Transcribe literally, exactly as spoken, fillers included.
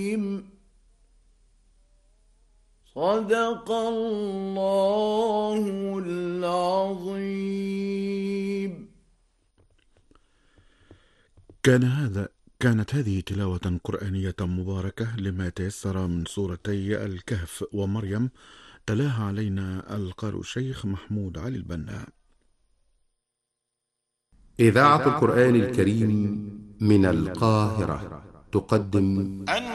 صدق الله العظيم. كان هذا كانت هذه تلاوة قرآنية مباركة لما تيسر من سورتي الكهف ومريم، تلاها علينا القارئ الشيخ محمود علي البنا. إذاعة القرآن الكريم من القاهرة تقدم